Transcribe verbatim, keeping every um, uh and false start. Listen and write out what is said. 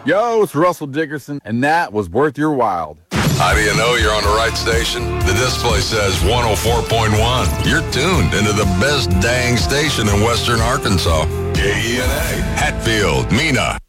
Yo, it's Russell Dickerson, and that was Worth Your While. How do you know you're on the right station? The display says one oh four point one. You're tuned into the best dang station in western Arkansas. K E N A, Hatfield, Mena.